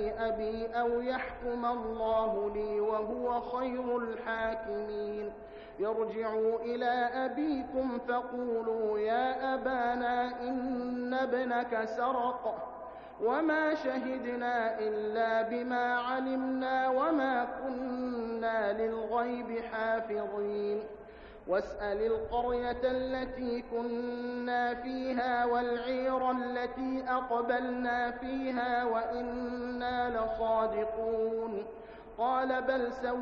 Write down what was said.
أبي أو يحكم الله لي وهو خير الحاكمين. ارجعوا إلى أبيكم فقولوا يا أبانا إن ابنك سرق وما شهدنا إلا بما علمنا وما كنا للغيب حافظين. واسأل القرية التي كنا فيها والعير التي أقبلنا فيها وإنا لصادقون. قال بل